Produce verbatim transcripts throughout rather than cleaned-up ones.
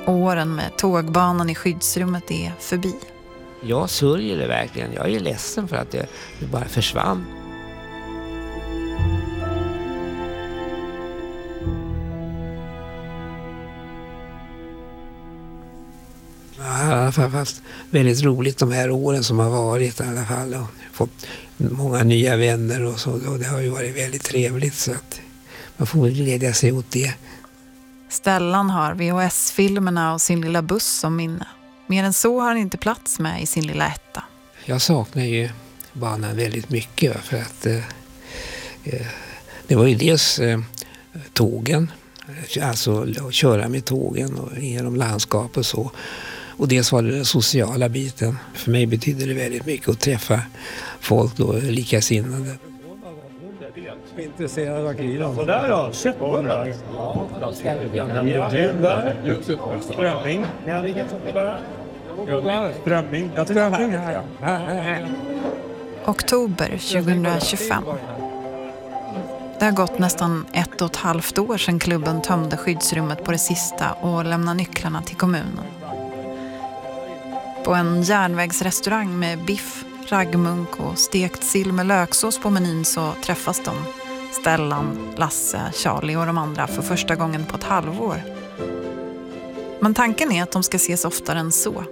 Åren med tågbanan i skyddsrummet är förbi. Jag sörjer det verkligen. Jag är ledsen för att det, det bara försvann. Ja, i alla fall fast väldigt roligt de här åren som har varit i alla fall. Och fått många nya vänner och så. Och det har ju varit väldigt trevligt så att man får väl glädja sig åt det. Stellan har V H S-filmerna och sin lilla buss som minne. Mer än så har han inte plats med i sin lilla etta. Jag saknar ju banan väldigt mycket för att eh, det var ju dels eh, tågen, alltså att köra med tågen och genom landskap och så. Och dels var det den sociala biten. För mig betyder det väldigt mycket att träffa folk då, likasinnade. Intresserad av grillen. Så där då, köp på den där. Strömming. Strömming. Jag strömming här, ja. Oktober tjugohundratjugofem. Det har gått nästan ett och ett halvt år sedan klubben tömde skyddsrummet på det sista och lämnade nycklarna till kommunen. På en järnvägsrestaurang med biff, raggmunk och stekt sill med löksås på menyn så träffas de. Stellan, Lasse, Charlie och de andra för första gången på ett halvår. Men tanken är att de ska ses oftare än så.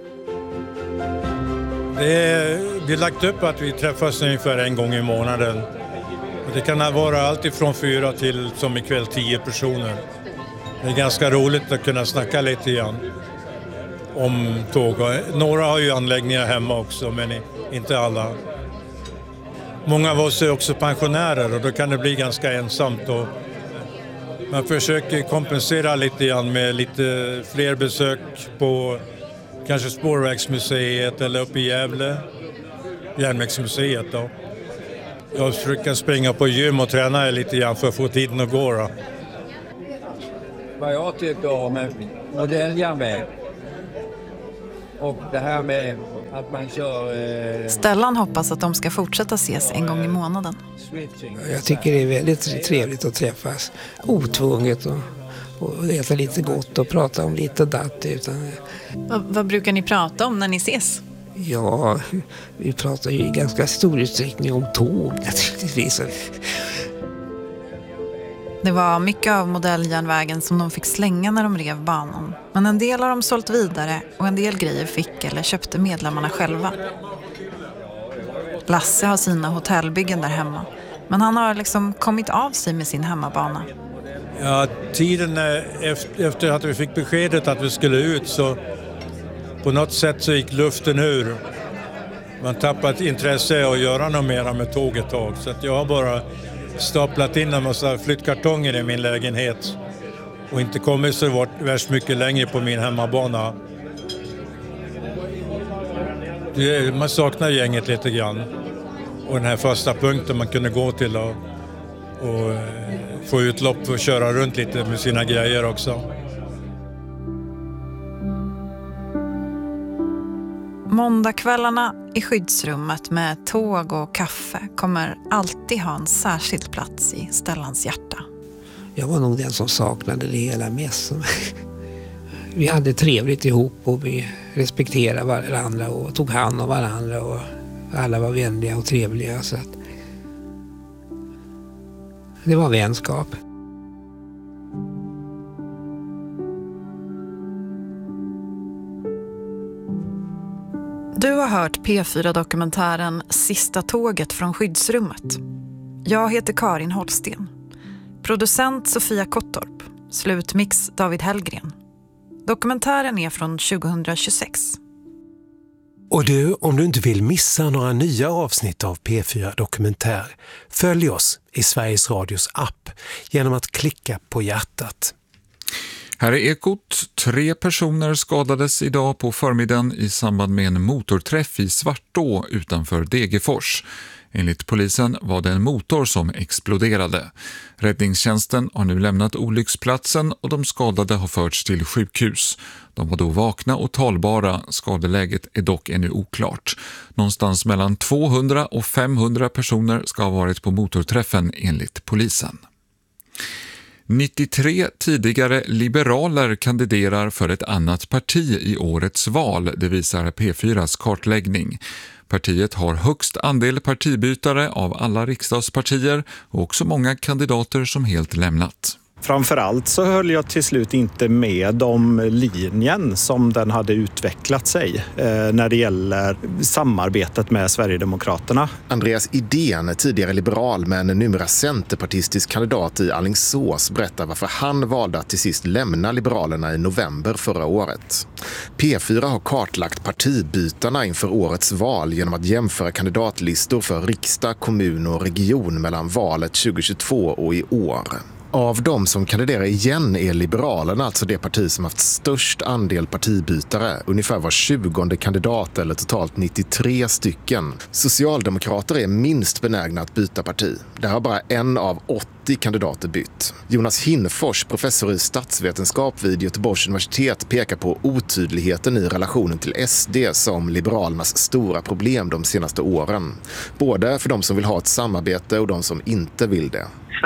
Det är, vi har lagt upp att vi träffas ungefär en gång i månaden. Det kan vara allt ifrån fyra till som ikväll tio personer. Det är ganska roligt att kunna snacka lite grann om tåg. Några har ju anläggningar hemma också, men inte alla. Många av oss är också pensionärer och då kan det bli ganska ensamt. Och man försöker kompensera lite grann med lite fler besök på kanske Spårvägsmuseet eller uppe i Gävle, Järnvägsmuseet då. Jag försöker springa på gym och träna lite grann för att få tiden att gå då. Vad jag tycker om en modern järnväg och det här med att man kör... Eh... Stellan hoppas att de ska fortsätta ses en gång i månaden. Jag tycker det är väldigt trevligt att träffas otvunget och, och äta lite gott och prata om lite datt. Utan... Vad, vad brukar ni prata om när ni ses? Ja, vi pratar ju i ganska stor utsträckning om tåg naturligtvis. Det var mycket av modelljärnvägen som de fick slänga när de rev banan. Men en del har de sålt vidare och en del grejer fick eller köpte medlemmarna själva. Lasse har sina hotellbyggen där hemma. Men han har liksom kommit av sig med sin hemmabana. Ja, tiden efter att vi fick beskedet att vi skulle ut så på något sätt så gick luften ur. Man tappade intresse att göra något mer med tåget ett tag. Så att jag har bara staplat in en massa flyttkartonger i min lägenhet och inte kommit så värst mycket längre på min hemmabana. Det, man saknar gänget lite grann. Och den här första punkten man kunde gå till och, och få utlopp och köra runt lite med sina grejer också. Måndagskvällarna i skyddsrummet med tåg och kaffe kommer alltid ha en särskild plats i Stellans hjärta. Jag var nog den som saknade det hela mest. Vi hade trevligt ihop och vi respekterade varandra och tog hand om varandra och alla var vänliga och trevliga. Så att det var vänskap. Du har hört P fyra-dokumentären Sista tåget från skyddsrummet. Jag heter Karin Holsten. Producent Sofia Kottorp. Slutmix David Hellgren. Dokumentären är från tjugohundratjugosex. Och du, om du inte vill missa några nya avsnitt av P fyra Dokumentär, följ oss i Sveriges Radios app genom att klicka på hjärtat. Här är Ekot. Tre personer skadades idag på förmiddagen i samband med en motorträff i Svartå utanför Degerfors. Enligt polisen var det en motor som exploderade. Räddningstjänsten har nu lämnat olycksplatsen och de skadade har förts till sjukhus. De var då vakna och talbara. Skadeläget är dock ännu oklart. Någonstans mellan tvåhundra och femhundra personer ska ha varit på motorträffen enligt polisen. nittiotre tidigare liberaler kandiderar för ett annat parti i årets val, det visar P fyras kartläggning. Partiet har högst andel partibytare av alla riksdagspartier och också många kandidater som helt lämnat. Framförallt så höll jag till slut inte med om linjen som den hade utvecklat sig eh, när det gäller samarbetet med Sverigedemokraterna. Andreas Idén, tidigare liberal men numera centerpartistisk kandidat i Alingsås, berättar varför han valde att till sist lämna Liberalerna i november förra året. P fyra har kartlagt partibytarna inför årets val genom att jämföra kandidatlistor för riksdag, kommun och region mellan valet tjugohundratjugotvå och i år. Av de som kandiderar igen är Liberalerna alltså det parti som haft störst andel partibytare, ungefär var tjugonde kandidat eller totalt nittiotre stycken. Socialdemokrater är minst benägna att byta parti. Där har bara en av åttio kandidater bytt. Jonas Hinfors, professor i statsvetenskap vid Göteborgs universitet, pekar på otydligheten i relationen till S D som Liberalernas stora problem de senaste åren. Både för de som vill ha ett samarbete och de som inte vill det.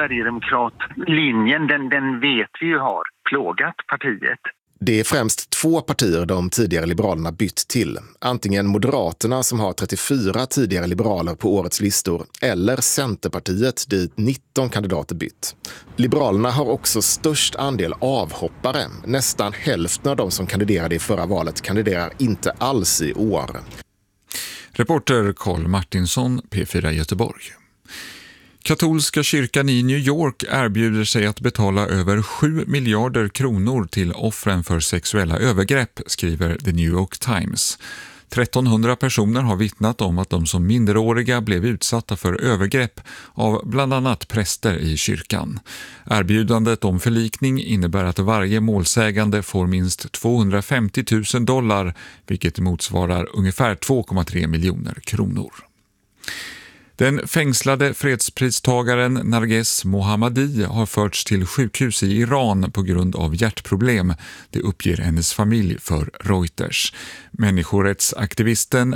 Sverigedemokratlinjen, den, den vet vi ju har plågat partiet. Det är främst två partier de tidigare liberalerna bytt till. Antingen Moderaterna som har trettiofyra tidigare liberaler på årets listor eller Centerpartiet dit nitton kandidater bytt. Liberalerna har också störst andel avhoppare. Nästan hälften av de som kandiderade i förra valet kandiderar inte alls i år. Reporter Carl Martinsson, P fyra Göteborg. Katolska kyrkan i New York erbjuder sig att betala över sju miljarder kronor till offren för sexuella övergrepp, skriver The New York Times. trettonhundra personer har vittnat om att de som minderåriga blev utsatta för övergrepp av bland annat präster i kyrkan. Erbjudandet om förlikning innebär att varje målsägande får minst tvåhundrafemtio tusen dollar, vilket motsvarar ungefär två komma tre miljoner kronor. Den fängslade fredspristagaren Narges Mohammadi har förts till sjukhus i Iran på grund av hjärtproblem. Det uppger hennes familj för Reuters. Människorättsaktivisten